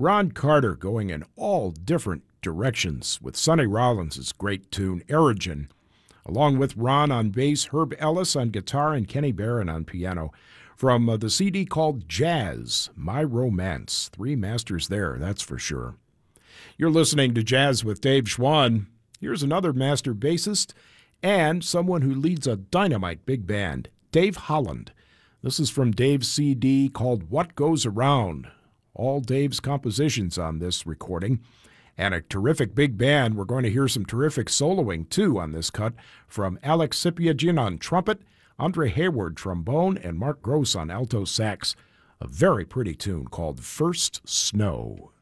Ron Carter going in all different directions with Sonny Rollins' great tune, Erigen, along with Ron on bass, Herb Ellis on guitar, and Kenny Barron on piano. From the CD called Jazz, My Romance. Three masters there, that's for sure. You're listening to Jazz with Dave Schwann. Here's another master bassist and someone who leads a dynamite big band, Dave Holland. This is from Dave's CD called What Goes Around. All Dave's compositions on this recording. And a terrific big band. We're going to hear some terrific soloing, too, on this cut from Alex Sipiagin on trumpet, Andre Hayward trombone, and Mark Gross on alto sax. A very pretty tune called First Snow.